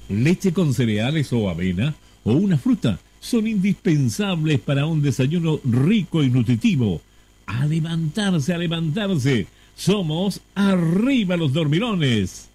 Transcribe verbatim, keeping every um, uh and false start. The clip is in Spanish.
Leche con cereales o avena o una fruta son indispensables para un desayuno rico y nutritivo. A levantarse, a levantarse. Somos Arriba los Dormilones.